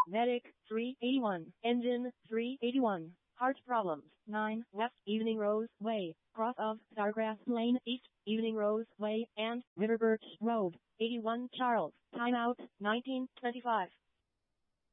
Medic 381. Engine 381. Heart problems. 9 West Evening Rose Way, cross of Stargrass Lane East, Evening Rose Way, and River Birch Road. 81 Charles. Timeout 1925.